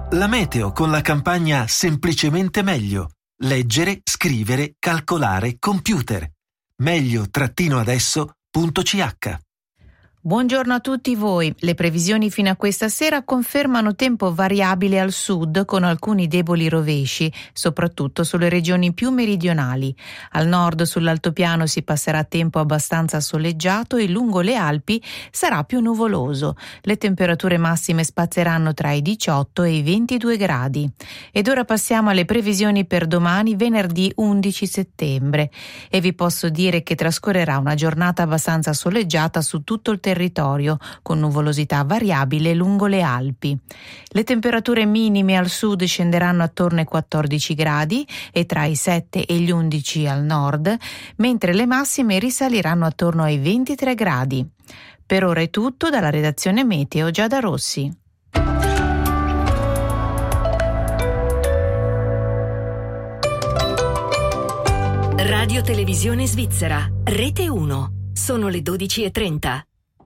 La meteo con la campagna Semplicemente Meglio. Leggere, scrivere, calcolare, computer. meglio-adesso.ch. Buongiorno a tutti voi. Le previsioni fino a questa sera confermano tempo variabile al sud con alcuni deboli rovesci, soprattutto sulle regioni più meridionali. Al nord sull'altopiano si passerà a tempo abbastanza soleggiato e lungo le Alpi sarà più nuvoloso. Le temperature massime spazieranno tra i 18 e i 22 gradi. Ed ora passiamo alle previsioni per domani, venerdì 11 settembre. E vi posso dire che trascorrerà una giornata abbastanza soleggiata su tutto il territorio, con nuvolosità variabile lungo le Alpi. Le temperature minime al sud scenderanno attorno ai 14 gradi e tra i 7 e gli 11 al nord, mentre le massime risaliranno attorno ai 23 gradi. Per ora è tutto dalla redazione Meteo Giada Rossi. Radio Televisione Svizzera, Rete 1. Sono le 12:30.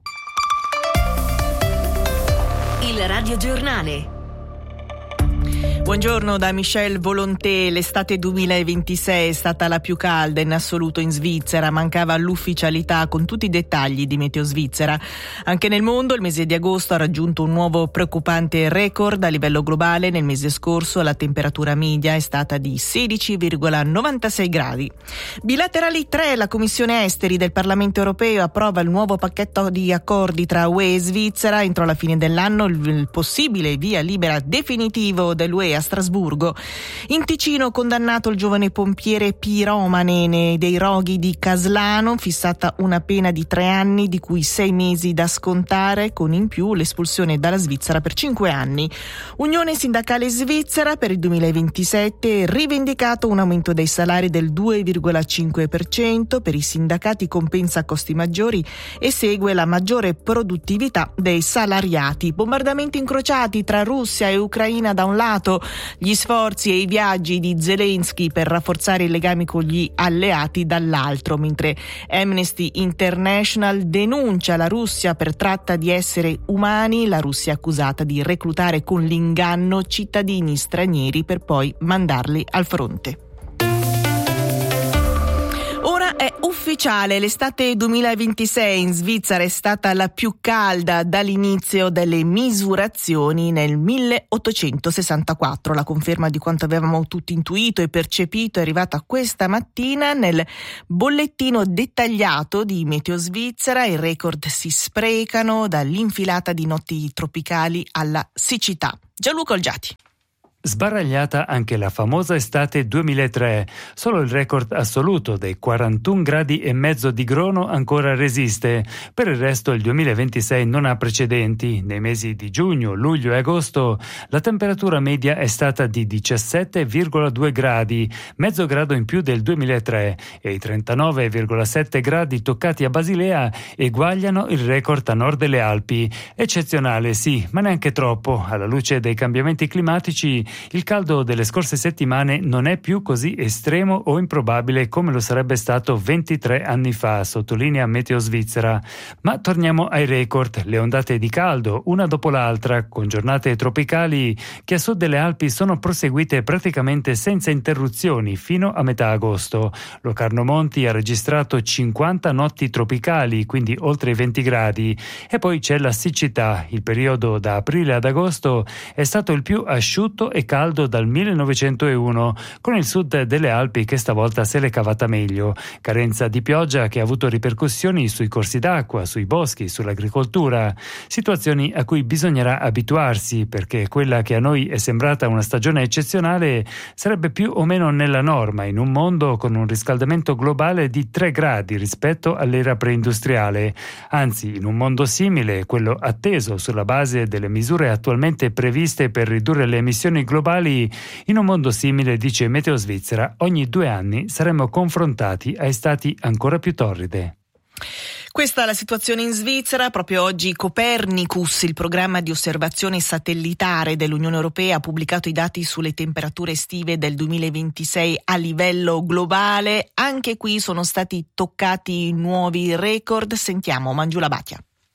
Il radiogiornale. Buongiorno da Michelle Volonté. L'estate 2026 è stata la più calda in assoluto in Svizzera. Mancava l'ufficialità con tutti i dettagli di Meteo Svizzera. Anche nel mondo il mese di agosto ha raggiunto un nuovo preoccupante record a livello globale. Nel mese scorso la temperatura media è stata di 16,96 gradi. Bilaterali 3. La Commissione Esteri del Parlamento Europeo approva il nuovo pacchetto di accordi tra UE e Svizzera. Entro la fine dell'anno il possibile via libera definitivo dell'UE a Strasburgo. In Ticino condannato il giovane pompiere piromane dei roghi di Caslano, fissata una pena di 3 anni di cui 6 mesi da scontare, con in più l'espulsione dalla Svizzera per 5 anni. Unione Sindacale Svizzera per il 2027 rivendicato un aumento dei salari del 2,5%, per i sindacati compensa costi maggiori e segue la maggiore produttività dei salariati. Bombardamenti incrociati tra Russia e Ucraina da un lato, gli sforzi e i viaggi di Zelensky per rafforzare i legami con gli alleati dall'altro, mentre Amnesty International denuncia la Russia per tratta di esseri umani. La Russia è accusata di reclutare con l'inganno cittadini stranieri per poi mandarli al fronte. Ora è ufficiale, l'estate 2026 in Svizzera è stata la più calda dall'inizio delle misurazioni nel 1864. La conferma di quanto avevamo tutti intuito e percepito è arrivata questa mattina nel bollettino dettagliato di Meteo Svizzera. I record si sprecano dall'infilata di notti tropicali alla siccità. Gianluca Olgiati. Sbaragliata anche la famosa estate 2003, solo il record assoluto dei 41 gradi e mezzo di Grono ancora resiste. Per il resto il 2026 non ha precedenti. Nei mesi di giugno, luglio e agosto la temperatura media è stata di 17,2 gradi, mezzo grado in più del 2003, e i 39,7 gradi toccati a Basilea eguagliano il record a nord delle Alpi. Eccezionale sì, ma neanche troppo. Alla luce dei cambiamenti climatici il caldo delle scorse settimane non è più così estremo o improbabile come lo sarebbe stato 23 anni fa, sottolinea Meteo Svizzera. Ma torniamo ai record. Le ondate di caldo, una dopo l'altra, con giornate tropicali che a sud delle Alpi sono proseguite praticamente senza interruzioni fino a metà agosto. Locarno Monti ha registrato 50 notti tropicali, quindi oltre i 20 gradi. E poi c'è la siccità. Il periodo da aprile ad agosto è stato il più asciutto e caldo dal 1901, con il sud delle Alpi che stavolta se l'è cavata meglio. Carenza di pioggia che ha avuto ripercussioni sui corsi d'acqua, sui boschi, sull'agricoltura. Situazioni a cui bisognerà abituarsi, perché quella che a noi è sembrata una stagione eccezionale sarebbe più o meno nella norma in un mondo con un riscaldamento globale di 3 gradi rispetto all'era preindustriale. Anzi, in un mondo simile, quello atteso sulla base delle misure attualmente previste per ridurre le emissioni globali, in un mondo simile, dice Meteo Svizzera, ogni 2 anni saremmo confrontati a estati ancora più torride. Questa è la situazione in Svizzera. Proprio oggi Copernicus, il programma di osservazione satellitare dell'Unione Europea, ha pubblicato i dati sulle temperature estive del 2026 a livello globale. Anche qui sono stati toccati nuovi record. Sentiamo Mangiula Bacchia.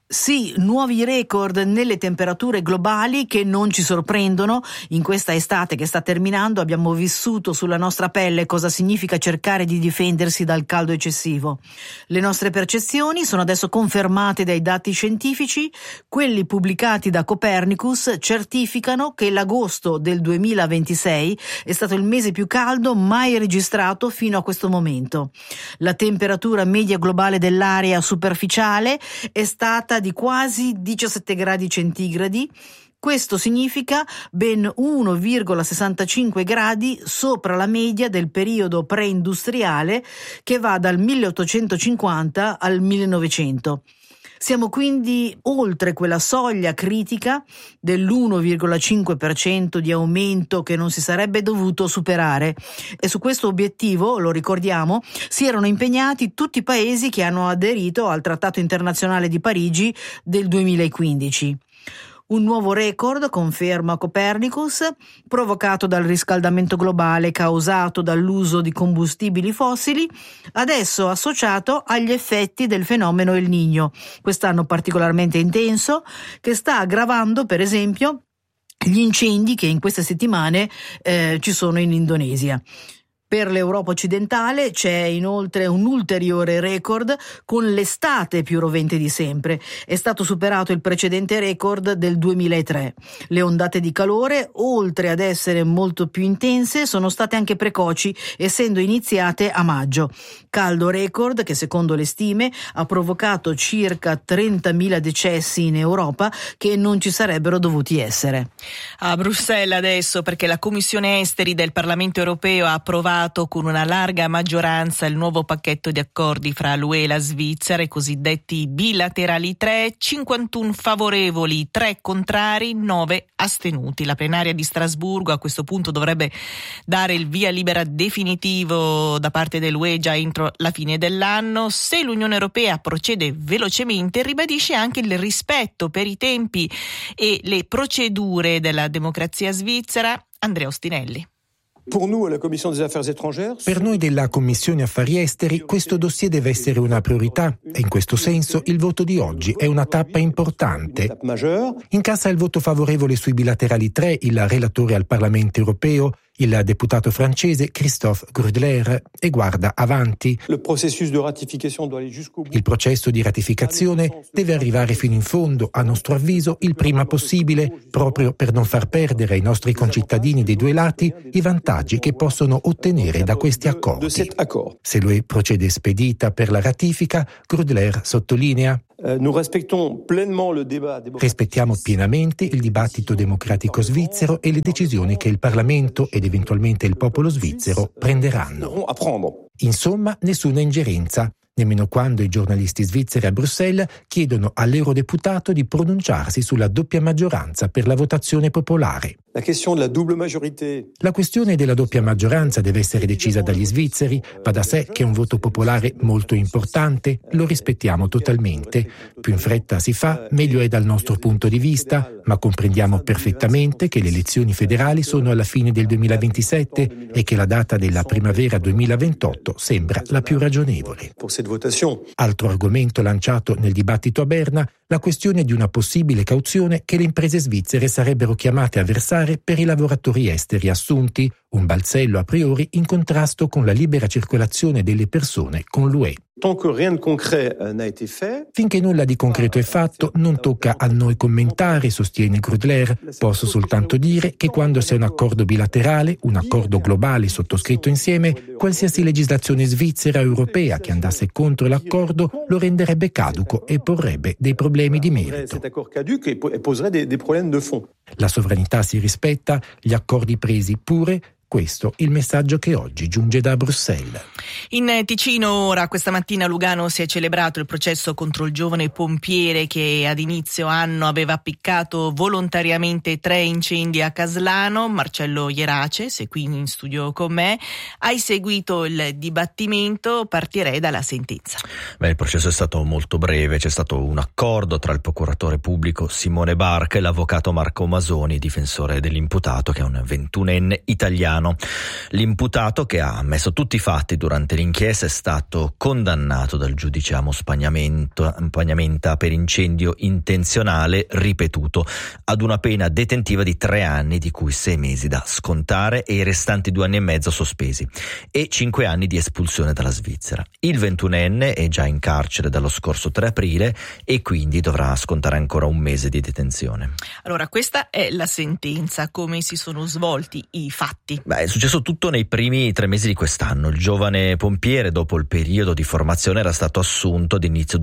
Sì, nuovi record nelle temperature globali che non ci sorprendono. In questa estate che sta terminando abbiamo vissuto sulla nostra pelle cosa significa cercare di difendersi dal caldo eccessivo. Le nostre percezioni sono adesso confermate dai dati scientifici. Quelli pubblicati da Copernicus certificano che l'agosto del 2026 è stato il mese più caldo mai registrato fino a questo momento. La temperatura media globale dell'area superficiale è stata di quasi 17 gradi centigradi. Questo significa ben 1,65 gradi sopra la media del periodo preindustriale che va dal 1850 al 1900. Siamo quindi oltre quella soglia critica dell'1,5% di aumento che non si sarebbe dovuto superare, e su questo obiettivo, lo ricordiamo, si erano impegnati tutti i paesi che hanno aderito al Trattato internazionale di Parigi del 2015. Un nuovo record, conferma Copernicus, provocato dal riscaldamento globale causato dall'uso di combustibili fossili, adesso associato agli effetti del fenomeno El Niño, quest'anno particolarmente intenso, che sta aggravando per esempio gli incendi che in queste settimane ci sono in Indonesia. Per l'Europa occidentale c'è inoltre un ulteriore record con l'estate più rovente di sempre. È stato superato il precedente record del 2003. Le ondate di calore, oltre ad essere molto più intense, sono state anche precoci, essendo iniziate a maggio. Caldo record che, secondo le stime, ha provocato circa 30.000 decessi in Europa che non ci sarebbero dovuti essere. A Bruxelles adesso, perché la Commissione Esteri del Parlamento Europeo ha approvato con una larga maggioranza il nuovo pacchetto di accordi fra l'UE e la Svizzera, i cosiddetti bilaterali 3, 51 favorevoli, 3 contrari, 9 astenuti. La plenaria di Strasburgo a questo punto dovrebbe dare il via libera definitivo da parte dell'UE già entro la fine dell'anno. Se l'Unione Europea procede velocemente, ribadisce anche il rispetto per i tempi e le procedure della democrazia svizzera. Andrea Ostinelli. Per noi della Commissione Affari Esteri questo dossier deve essere una priorità e in questo senso il voto di oggi è una tappa importante. Incassa il voto favorevole sui bilaterali 3 il relatore al Parlamento Europeo, il deputato francese Christophe Grudler, e guarda avanti. Il processo di ratificazione deve arrivare fino in fondo, a nostro avviso, il prima possibile, proprio per non far perdere ai nostri concittadini dei due lati i vantaggi che possono ottenere da questi accordi. Se l'UE procede spedita per la ratifica, Grudler sottolinea: rispettiamo pienamente il dibattito democratico svizzero e le decisioni che il Parlamento ed eventualmente il popolo svizzero prenderanno. Insomma, nessuna ingerenza, nemmeno quando i giornalisti svizzeri a Bruxelles chiedono all'eurodeputato di pronunciarsi sulla doppia maggioranza per la votazione popolare. La questione della doppia maggioranza deve essere decisa dagli svizzeri. Va da sé che è un voto popolare molto importante, lo rispettiamo totalmente. Più in fretta si fa, meglio è dal nostro punto di vista, ma comprendiamo perfettamente che le elezioni federali sono alla fine del 2027 e che la data della primavera 2028 sembra la più ragionevole. Altro argomento lanciato nel dibattito a Berna, la questione di una possibile cauzione che le imprese svizzere sarebbero chiamate a versare per i lavoratori esteri assunti, un balzello a priori in contrasto con la libera circolazione delle persone con l'UE. Finché nulla di concreto è fatto, non tocca a noi commentare, sostiene Grudler. Posso soltanto dire che quando c'è un accordo bilaterale, un accordo globale sottoscritto insieme, qualsiasi legislazione svizzera o europea che andasse contro l'accordo lo renderebbe caduco e porrebbe dei problemi di merito. La sovranità si rispetta, gli accordi presi pure. Questo il messaggio che oggi giunge da Bruxelles. In Ticino ora, questa mattina a Lugano si è celebrato il processo contro il giovane pompiere che ad inizio anno aveva appiccato volontariamente 3 incendi a Caslano. Marcello Ierace, sei qui in studio con me, hai seguito il dibattimento, partirei dalla sentenza. Il processo è stato molto breve, c'è stato un accordo tra il procuratore pubblico Simone Barca e l'avvocato Marco Masoni, difensore dell'imputato, che è un 21enne italiano Casglano. L'imputato, che ha ammesso tutti i fatti durante l'inchiesta, è stato condannato dal giudice Amos Pagnamenta per incendio intenzionale ripetuto ad una pena detentiva di 3 anni, di cui 6 mesi da scontare e i restanti 2 anni e mezzo sospesi, e 5 anni di espulsione dalla Svizzera. Il 21enne è già in carcere dallo scorso 3 aprile e quindi dovrà scontare ancora 1 mese di detenzione. Allora, questa è la sentenza. Come si sono svolti i fatti? È successo tutto nei primi 3 mesi di quest'anno. Il giovane pompiere, dopo il periodo di formazione, era stato assunto ad inizio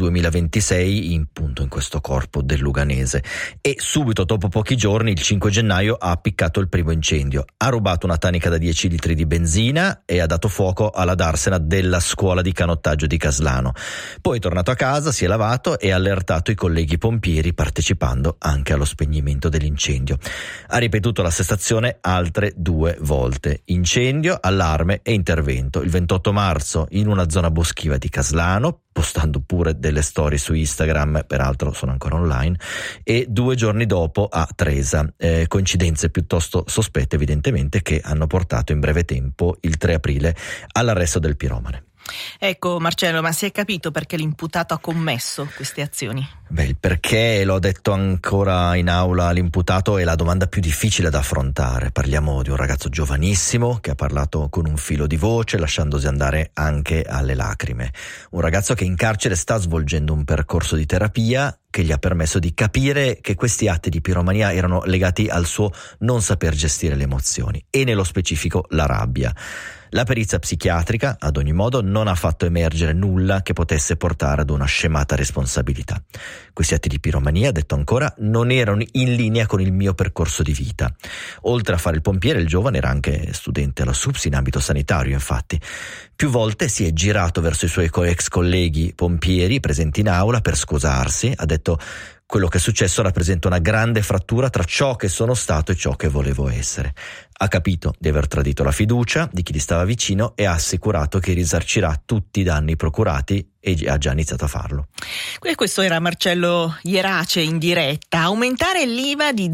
2026 in questo corpo del Luganese, e subito dopo pochi giorni, il 5 gennaio, ha appiccato il primo incendio. Ha rubato una tanica da 10 litri di benzina e ha dato fuoco alla darsena della scuola di canottaggio di Casglano. Poi è tornato a casa, si è lavato e ha allertato i colleghi pompieri, partecipando anche allo spegnimento dell'incendio. Ha ripetuto la stessa azione altre 2 volte: incendio, allarme e intervento. Il 28 marzo in una zona boschiva di Casglano, postando pure delle storie su Instagram, peraltro sono ancora online, e 2 giorni dopo a Tresa. Coincidenze piuttosto sospette, evidentemente, che hanno portato in breve tempo, il 3 aprile, all'arresto del piromane. Ecco, Marcello, ma si è capito perché l'imputato ha commesso queste azioni? Il perché, l'ho detto ancora in aula l'imputato, è la domanda più difficile da affrontare. Parliamo di un ragazzo giovanissimo che ha parlato con un filo di voce, lasciandosi andare anche alle lacrime. Un ragazzo che in carcere sta svolgendo un percorso di terapia che gli ha permesso di capire che questi atti di piromania erano legati al suo non saper gestire le emozioni, e nello specifico la rabbia. La perizia psichiatrica, ad ogni modo, non ha fatto emergere nulla che potesse portare ad una scemata responsabilità. Questi atti di piromania, detto ancora, non erano in linea con il mio percorso di vita. Oltre a fare il pompiere, il giovane era anche studente alla SUPS in ambito sanitario, infatti. Più volte si è girato verso i suoi ex colleghi pompieri presenti in aula per scusarsi. Ha detto: quello che è successo rappresenta una grande frattura tra ciò che sono stato e ciò che volevo essere. Ha capito di aver tradito la fiducia di chi gli stava vicino e ha assicurato che risarcirà tutti i danni procurati, e ha già iniziato a farlo. Questo era Marcello Ierace in diretta. Aumentare l'IVA di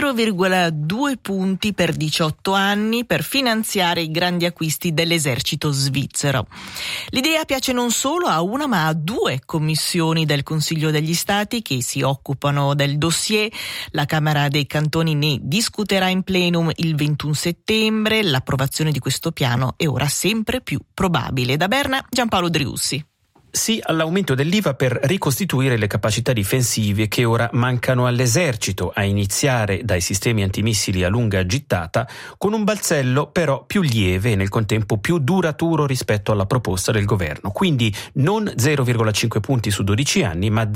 0,2 punti per 18 anni per finanziare i grandi acquisti dell'esercito svizzero. L'idea piace non solo a una ma a 2 commissioni del Consiglio degli Stati che si occupano del dossier. La Camera dei Cantoni ne discuterà in plenum il 21 settembre. L'approvazione di questo piano è ora sempre più probabile. Da Berna, Giampaolo Driussi. Sì all'aumento dell'IVA per ricostituire le capacità difensive che ora mancano all'esercito, a iniziare dai sistemi antimissili a lunga gittata, con un balzello però più lieve e nel contempo più duraturo rispetto alla proposta del governo. Quindi non 0,5 punti su 12 anni, ma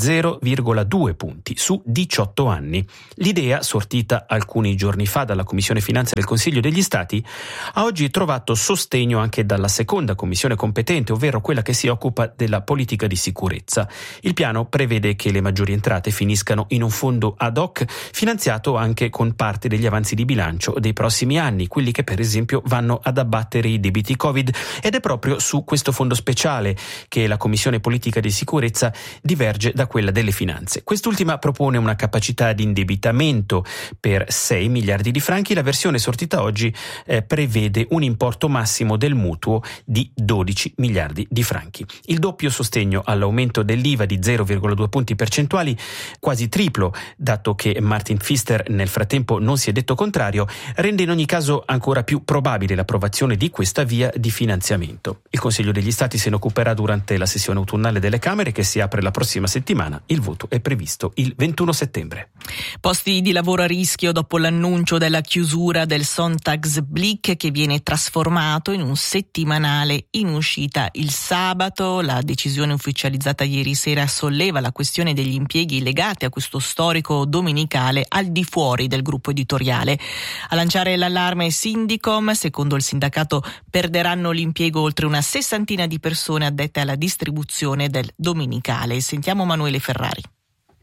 0,2 punti su 18 anni. L'idea, sortita alcuni giorni fa dalla Commissione Finanze del Consiglio degli Stati, ha oggi trovato sostegno anche dalla seconda commissione competente, ovvero quella che si occupa della politica di sicurezza. Il piano prevede che le maggiori entrate finiscano in un fondo ad hoc finanziato anche con parte degli avanzi di bilancio dei prossimi anni, quelli che per esempio vanno ad abbattere i debiti Covid, ed è proprio su questo fondo speciale che la Commissione Politica di Sicurezza diverge da quella delle finanze. Quest'ultima propone una capacità di indebitamento per 6 miliardi di franchi. La versione sortita oggi prevede un importo massimo del mutuo di 12 miliardi di franchi. Il doppio sostegno all'aumento dell'IVA di 0,2 punti percentuali, quasi triplo, dato che Martin Pfister nel frattempo non si è detto contrario, rende in ogni caso ancora più probabile l'approvazione di questa via di finanziamento. Il Consiglio degli Stati se ne occuperà durante la sessione autunnale delle Camere, che si apre la prossima settimana. Il voto è previsto il 21 settembre. Posti di lavoro a rischio dopo l'annuncio della chiusura del Sonntagsblick, che viene trasformato in un settimanale in uscita il sabato. La decisione ufficializzata ieri sera solleva la questione degli impieghi legati a questo storico domenicale al di fuori del gruppo editoriale. A lanciare l'allarme Sindicom, secondo il sindacato perderanno l'impiego oltre una 60 di persone addette alla distribuzione del domenicale. Sentiamo Manuele Ferrari.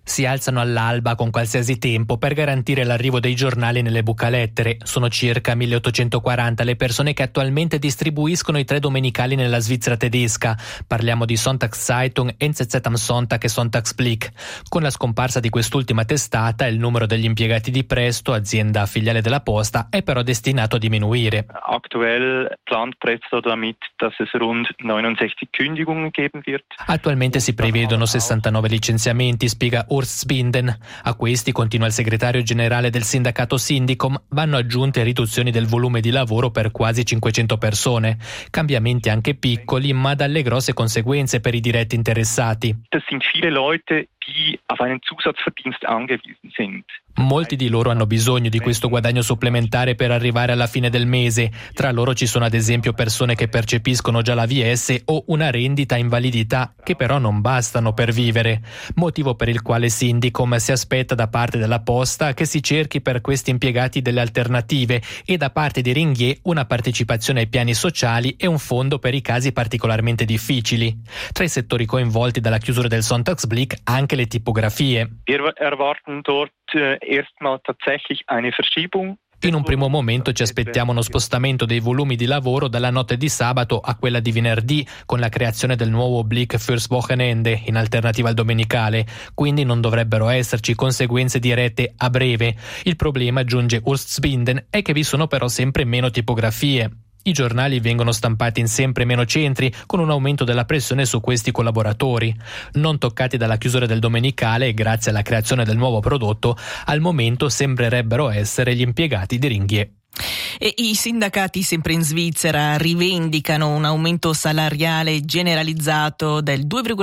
Si alzano all'alba con qualsiasi tempo per garantire l'arrivo dei giornali nelle bucalettere. Sono circa 1840 le persone che attualmente distribuiscono i 3 domenicali nella Svizzera tedesca. Parliamo di Sonntagszeitung, NZZ am Sonntag e Sonntagsblick. Con la scomparsa di quest'ultima testata, il numero degli impiegati di Presto, azienda filiale della Posta, è però destinato a diminuire. Aktuell plant Presto damit, dass es rund 69 Kündigungen geben wird. Attualmente si prevedono 69 licenziamenti, spiega Urs Zbinden. A questi, continua il segretario generale del sindacato Syndicom, vanno aggiunte riduzioni del volume di lavoro per quasi 500 persone. Cambiamenti anche piccoli, ma dalle grosse conseguenze per i diretti interessati. Das sind viele Leute, die auf einen Zusatzverdienst angewiesen sind. Molti di loro hanno bisogno di questo guadagno supplementare per arrivare alla fine del mese. Tra loro ci sono ad esempio persone che percepiscono già la VS o una rendita invalidità, che però non bastano per vivere. Motivo per il quale Syndicom si aspetta da parte della Posta che si cerchi per questi impiegati delle alternative e da parte di Ringier una partecipazione ai piani sociali e un fondo per i casi particolarmente difficili. Tra i settori coinvolti dalla chiusura del Sonntagsblick anche le tipografie. Wir erwarten dort erstmal tatsächlich eine Verschiebung. In un primo momento ci aspettiamo uno spostamento dei volumi di lavoro dalla notte di sabato a quella di venerdì, con la creazione del nuovo Blick fürs Wochenende in alternativa al domenicale, quindi non dovrebbero esserci conseguenze dirette a breve. Il problema, aggiunge Urs Zbinden, è che vi sono però sempre meno tipografie. I giornali vengono stampati in sempre meno centri, con un aumento della pressione su questi collaboratori. Non toccati dalla chiusura del domenicale e grazie alla creazione del nuovo prodotto, al momento sembrerebbero essere gli impiegati di Ringier. E i sindacati sempre in Svizzera rivendicano un aumento salariale generalizzato del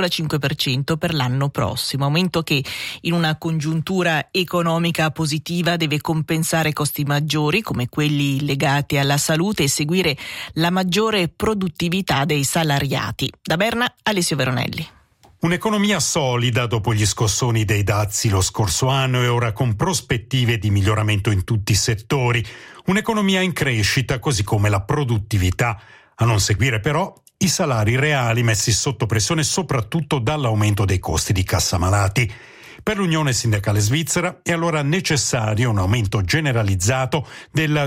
2,5% per l'anno prossimo, aumento che in una congiuntura economica positiva deve compensare costi maggiori come quelli legati alla salute e seguire la maggiore produttività dei salariati. Da Berna, Alessio Veronelli. Un'economia solida dopo gli scossoni dei dazi lo scorso anno e ora con prospettive di miglioramento in tutti i settori. Un'economia in crescita, così come la produttività. A non seguire però i salari reali messi sotto pressione soprattutto dall'aumento dei costi di cassa malati. Per l'Unione Sindacale Svizzera è allora necessario un aumento generalizzato del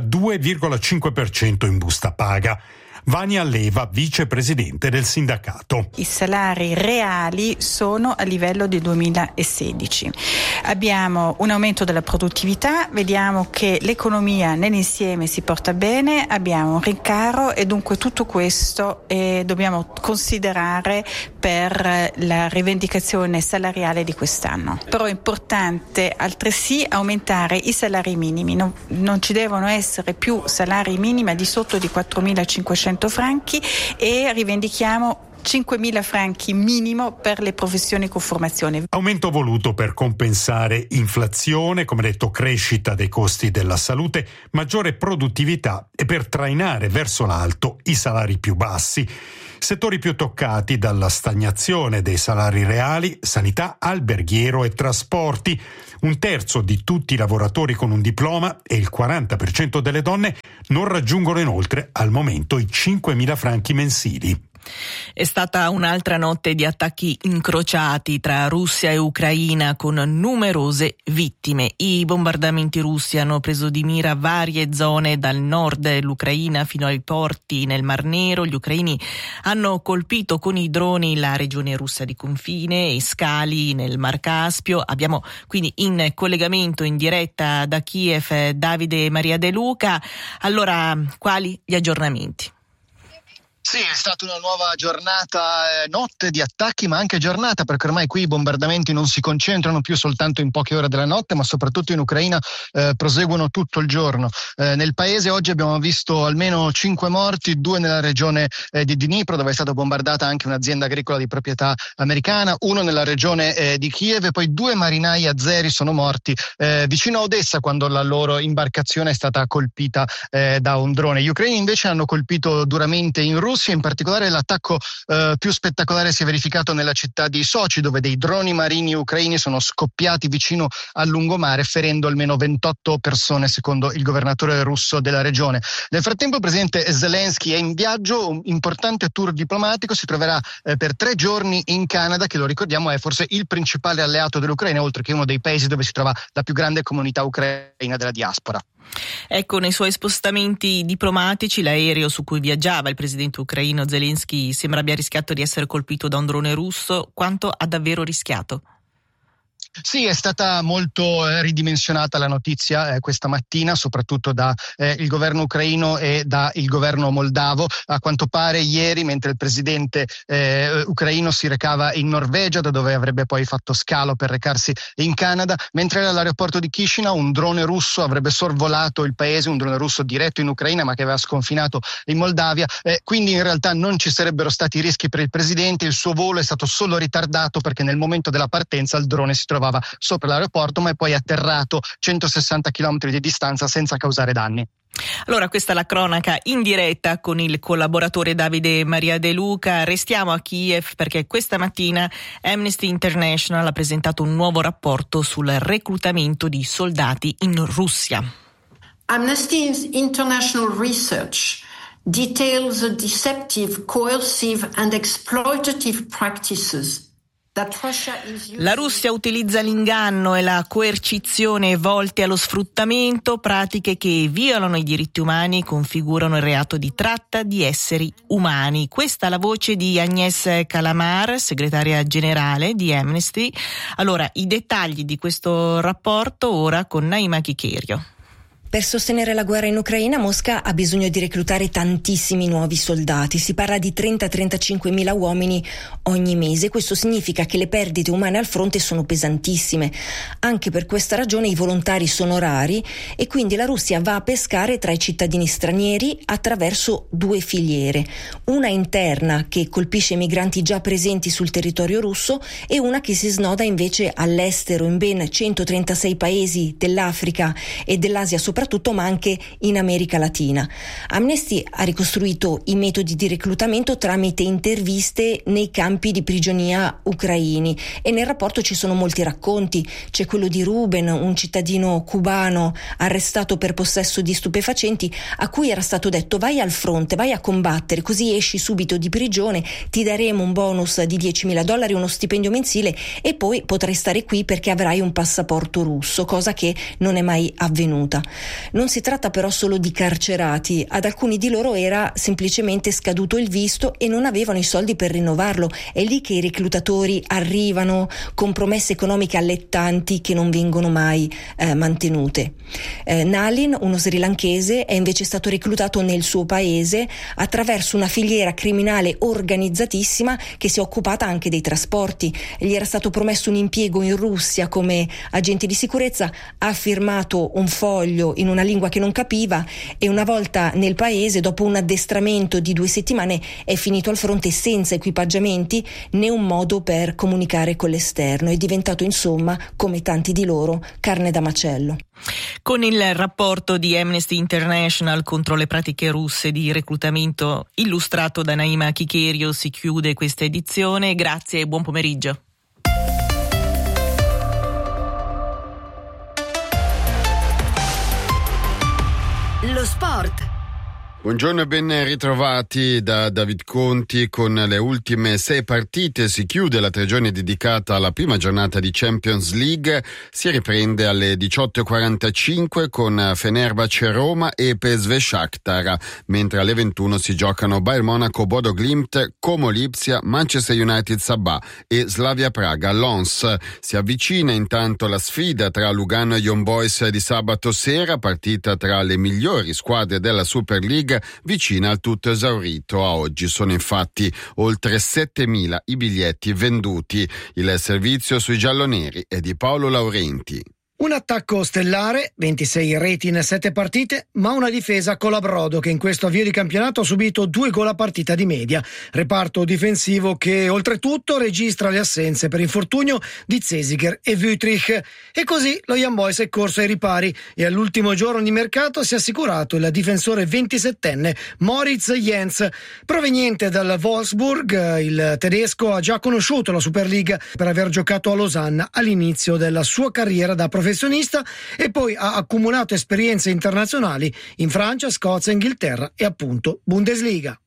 2,5% in busta paga. Vania Leva, vicepresidente del sindacato. I salari reali sono a livello di 2016. Abbiamo un aumento della produttività, vediamo che l'economia nell'insieme si porta bene, abbiamo un rincaro e dunque tutto questo dobbiamo considerare per la rivendicazione salariale di quest'anno. Però è importante altresì aumentare i salari minimi, non ci devono essere più salari minimi di sotto di 4.500 franchi e rivendichiamo 5.000 franchi minimo per le professioni con formazione. Aumento voluto per compensare inflazione, come detto crescita dei costi della salute, maggiore produttività e per trainare verso l'alto i salari più bassi. Settori più toccati dalla stagnazione dei salari reali, sanità, alberghiero e trasporti. Un terzo di tutti i lavoratori con un diploma e il 40% delle donne non raggiungono inoltre al momento i 5.000 franchi mensili. È stata un'altra notte di attacchi incrociati tra Russia e Ucraina con numerose vittime. I bombardamenti russi hanno preso di mira varie zone dal nord dell'Ucraina fino ai porti nel Mar Nero. Gli ucraini hanno colpito con i droni la regione russa di confine e scali nel Mar Caspio. Abbiamo quindi in collegamento in diretta da Kiev Davide Maria De Luca. Allora, quali gli aggiornamenti? Sì, è stata una nuova giornata, notte di attacchi, ma anche giornata, perché ormai qui i bombardamenti non si concentrano più soltanto in poche ore della notte, ma soprattutto in Ucraina proseguono tutto il giorno. Nel paese oggi abbiamo visto almeno 5 morti, 2 nella regione di Dnipro, dove è stata bombardata anche un'azienda agricola di proprietà americana, 1 nella regione di Kiev e poi 2 marinai azeri sono morti vicino a Odessa quando la loro imbarcazione è stata colpita da un drone. Gli ucraini invece hanno colpito duramente in Russia, Russia. In particolare l'attacco più spettacolare si è verificato nella città di Sochi, dove dei droni marini ucraini sono scoppiati vicino al lungomare, ferendo almeno 28 persone, secondo il governatore russo della regione. Nel frattempo il presidente Zelensky è in viaggio, un importante tour diplomatico, si troverà per 3 giorni in Canada, che lo ricordiamo è forse il principale alleato dell'Ucraina, oltre che uno dei paesi dove si trova la più grande comunità ucraina della diaspora. Ecco, nei suoi spostamenti diplomatici l'aereo su cui viaggiava il presidente ucraino Zelensky sembra abbia rischiato di essere colpito da un drone russo. Quanto ha davvero rischiato? Sì, è stata molto ridimensionata la notizia questa mattina, soprattutto da il governo ucraino e da il governo moldavo. A quanto pare ieri, mentre il presidente ucraino si recava in Norvegia, da dove avrebbe poi fatto scalo per recarsi in Canada, mentre era all'aeroporto di Chisinau, un drone russo avrebbe sorvolato il paese, un drone russo diretto in Ucraina ma che aveva sconfinato in Moldavia. Quindi in realtà non ci sarebbero stati rischi per il presidente, il suo volo è stato solo ritardato perché nel momento della partenza il drone si trovava sopra l'aeroporto, ma è poi atterrato 160 km di distanza senza causare danni. Allora, questa è la cronaca in diretta con il collaboratore Davide Maria De Luca. Restiamo a Kiev perché questa mattina Amnesty International ha presentato un nuovo rapporto sul reclutamento di soldati in Russia. Amnesty International Research details the deceptive, coercive and exploitative practices. La Russia utilizza l'inganno e la coercizione volte allo sfruttamento, pratiche che violano i diritti umani e configurano il reato di tratta di esseri umani. Questa è la voce di Agnès Calamar, segretaria generale di Amnesty. Allora, i dettagli di questo rapporto ora con Naima Chicherio. Per sostenere la guerra in Ucraina, Mosca ha bisogno di reclutare tantissimi nuovi soldati. Si parla di 30-35 mila uomini ogni mese. Questo significa che le perdite umane al fronte sono pesantissime. Anche per questa ragione i volontari sono rari e quindi la Russia va a pescare tra i cittadini stranieri attraverso 2 filiere. Una interna che colpisce i migranti già presenti sul territorio russo e una che si snoda invece all'estero in ben 136 paesi dell'Africa e dell'Asia soprattutto, ma anche in America Latina. Amnesty ha ricostruito i metodi di reclutamento tramite interviste nei campi di prigionia ucraini e nel rapporto ci sono molti racconti. C'è quello di Ruben, un cittadino cubano arrestato per possesso di stupefacenti, a cui era stato detto: vai al fronte, vai a combattere, così esci subito di prigione, ti daremo un bonus di $10.000, uno stipendio mensile e poi potrai stare qui perché avrai un passaporto russo, cosa che non è mai avvenuta. Non si tratta però solo di carcerati, ad alcuni di loro era semplicemente scaduto il visto e non avevano i soldi per rinnovarlo. È lì che i reclutatori arrivano con promesse economiche allettanti che non vengono mai mantenute. Nalin, uno srilankese, è invece stato reclutato nel suo paese attraverso una filiera criminale organizzatissima che si è occupata anche dei trasporti. Gli era stato promesso un impiego in Russia come agente di sicurezza, ha firmato un foglio in una lingua che non capiva e una volta nel paese, dopo un addestramento di 2 settimane, è finito al fronte senza equipaggiamenti né un modo per comunicare con l'esterno. È diventato insomma, come tanti di loro, carne da macello. Con il rapporto di Amnesty International contro le pratiche russe di reclutamento illustrato da Naima Chicherio si chiude questa edizione. Grazie e buon pomeriggio. Lo sport. Buongiorno e ben ritrovati da David Conti. Con le ultime 6 partite si chiude la 3 giorni dedicata alla prima giornata di Champions League. Si riprende alle 18.45 con Fenerbahce Roma e PSV Shakhtar, mentre alle 21 si giocano Bayern Monaco Bodo Glimt, Como Lipsia, Manchester United Sabah e Slavia Praga Lens. Si avvicina intanto la sfida tra Lugano e Young Boys di sabato sera, partita tra le migliori squadre della Super League, vicina al tutto esaurito. A oggi sono infatti oltre 7.000 i biglietti venduti. Il servizio sui gialloneri è di Paolo Laurenti. Un attacco stellare, 26 reti in 7 partite, ma una difesa colabrodo che in questo avvio di campionato ha subito 2 gol a partita di media. Reparto difensivo che oltretutto registra le assenze per infortunio di Zesiger e Wüttrich. E così lo Young Boys è corso ai ripari e all'ultimo giorno di mercato si è assicurato il difensore 27enne Moritz Jens. Proveniente dal Wolfsburg, il tedesco ha già conosciuto la Superliga per aver giocato a Losanna all'inizio della sua carriera da professionista e poi ha accumulato esperienze internazionali in Francia, Scozia, Inghilterra e appunto Bundesliga.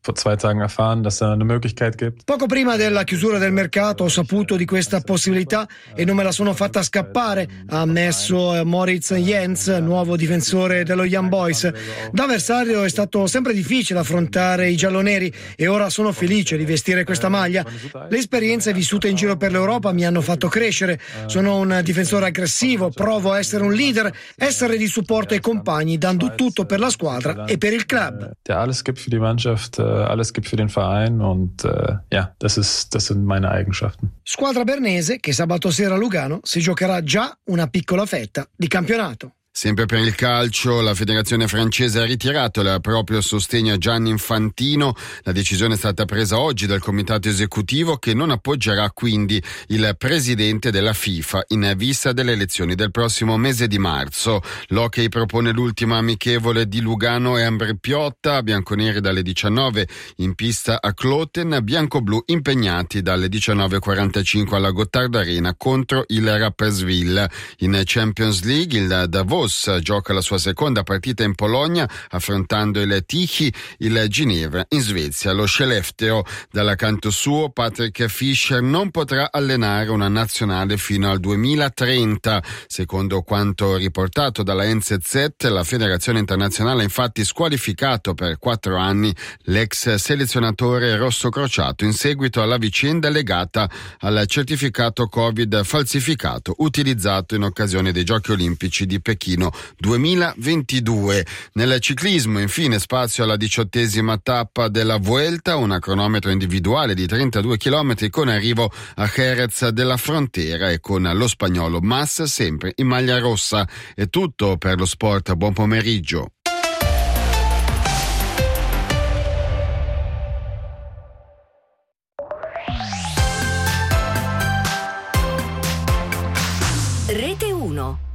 Poco prima della chiusura del mercato ho saputo di questa possibilità e non me la sono fatta scappare, ha ammesso Moritz Jens, nuovo difensore dello Young Boys. Da avversario è stato sempre difficile affrontare i gialloneri e ora sono felice di vestire questa maglia. Le esperienze vissute in giro per l'Europa mi hanno fatto crescere. Sono un difensore aggressivo, provo a essere un leader, essere di supporto ai compagni, dando tutto per la squadra e per il club. Alles gibt für die Mannschaft, alles gibt für den Verein und das sind meine Eigenschaften. Squadra bernese che sabato sera a Lugano si giocherà già una piccola fetta di campionato. Sempre per il calcio, la federazione francese ha ritirato il proprio sostegno a Gianni Infantino. La decisione è stata presa oggi dal comitato esecutivo che non appoggerà quindi il presidente della FIFA in vista delle elezioni del prossimo mese di marzo. L'Hockey propone l'ultima amichevole di Lugano e Ambri-Piotta, bianconeri dalle 19 in pista a Kloten, bianco-blu impegnati dalle 19.45 alla Gotthard Arena contro il Rapperswil. In Champions League il Davos gioca la sua seconda partita in Polonia affrontando il Tichy, il Ginevra in Svezia. Lo Skellefteå dal canto suo Patrick Fischer non potrà allenare una nazionale fino al 2030. Secondo quanto riportato dalla NZZ, la federazione internazionale ha infatti squalificato per 4 anni l'ex selezionatore rossocrociato in seguito alla vicenda legata al certificato Covid falsificato utilizzato in occasione dei Giochi Olimpici di Pechino 2022. Nel ciclismo infine spazio alla 18ª tappa della Vuelta, un cronometro individuale di 32 km con arrivo a Jerez della Frontera e con lo spagnolo Mas sempre in maglia rossa. È tutto per lo sport, buon pomeriggio. Rete 1